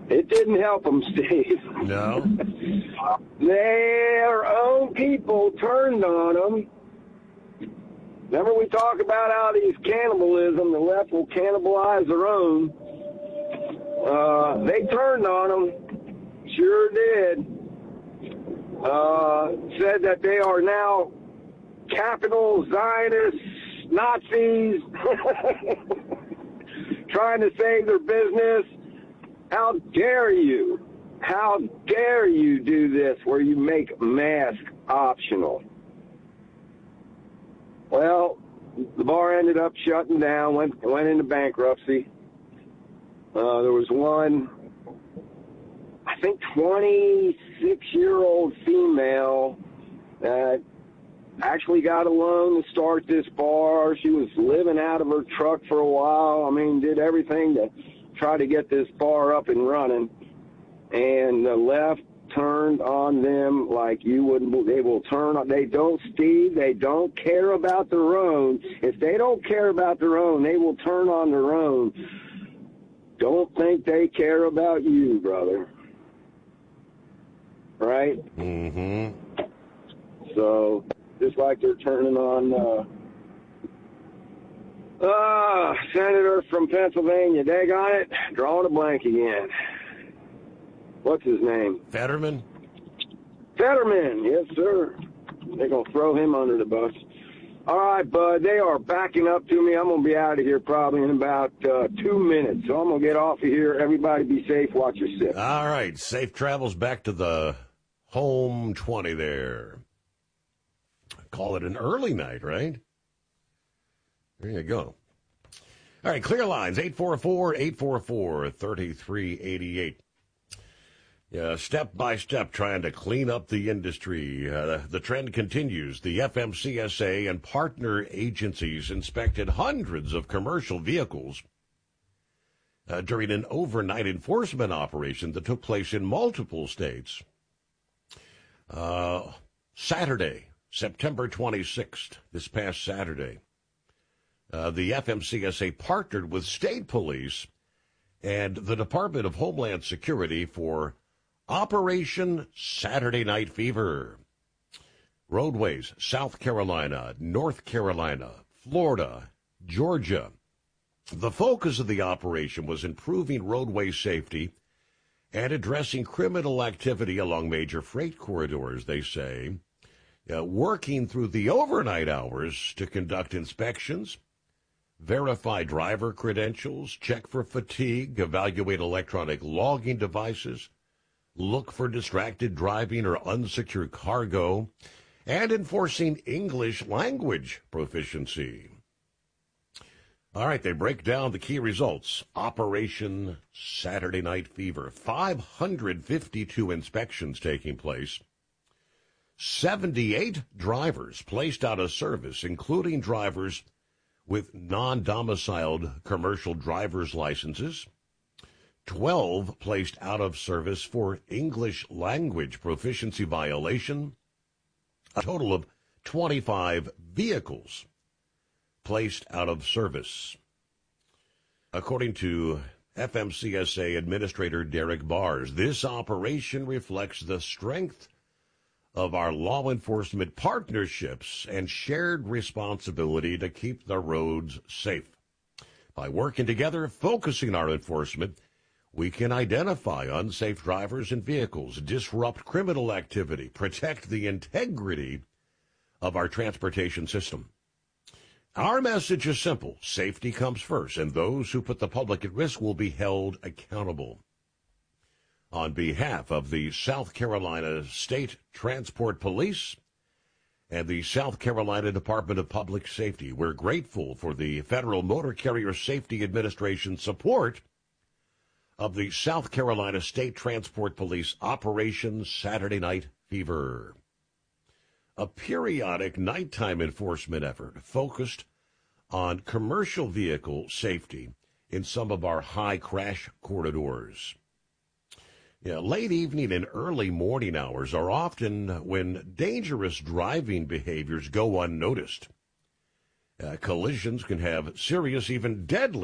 It didn't help them, Steve. No? Their own people turned on them. Remember we talk about how these cannibalism, the left will cannibalize their own. They turned on them. Sure did. Said that they are now capital Zionists, Nazis, trying to save their business. How dare you? How dare you do this where you make mask optional? Well, the bar ended up shutting down, went into bankruptcy. There was one, I think, 26-year-old female that actually got a loan to start this bar. She was living out of her truck for a while. I mean, did everything to try to get this bar up and running. And the left turned on them like you wouldn't. They will turn on. They don't, Steve. They don't care about their own. If they don't care about their own, they will turn on their own. Don't think they care about you, brother. Right? Mm-hmm. So, just like they're turning on Senator from Pennsylvania. Daggone it, drawing a blank again. What's his name? Fetterman? Fetterman, yes, sir. They're going to throw him under the bus. All right, bud, they are backing up to me. I'm going to be out of here probably in about 2 minutes. So I'm going to get off of here. Everybody be safe. Watch your sip. All right, safe travels back to the home 20 there. Call it an early night, right? There you go. All right, clear lines, 844-844-3388. Yeah, step by step trying to clean up the industry. The trend continues. The FMCSA and partner agencies inspected hundreds of commercial vehicles during an overnight enforcement operation that took place in multiple states. Saturday, September 26th, this past Saturday, the FMCSA partnered with state police and the Department of Homeland Security for Operation Saturday Night Fever. Roadways, South Carolina, North Carolina, Florida, Georgia. The focus of the operation was improving roadway safety and addressing criminal activity along major freight corridors, they say. Working through the overnight hours to conduct inspections, verify driver credentials, check for fatigue, evaluate electronic logging devices, look for distracted driving or unsecured cargo, and enforcing English language proficiency. All right, they break down the key results. Operation Saturday Night Fever. 552 inspections taking place. 78 drivers placed out of service, including drivers with non-domiciled commercial driver's licenses. 12 placed out of service for English language proficiency violation. A total of 25 vehicles placed out of service. According to FMCSA Administrator Derek Bars, this operation reflects the strength of our law enforcement partnerships and shared responsibility to keep the roads safe. By working together, focusing our enforcement, we can identify unsafe drivers and vehicles, disrupt criminal activity, protect the integrity of our transportation system. Our message is simple. Safety comes first, and those who put the public at risk will be held accountable. On behalf of the South Carolina State Transport Police and the South Carolina Department of Public Safety, we're grateful for the Federal Motor Carrier Safety Administration's support of the South Carolina State Transport Police Operation Saturday Night Fever, a periodic nighttime enforcement effort focused on commercial vehicle safety in some of our high crash corridors. Late evening and early morning hours are often when dangerous driving behaviors go unnoticed. Collisions can have serious, even deadly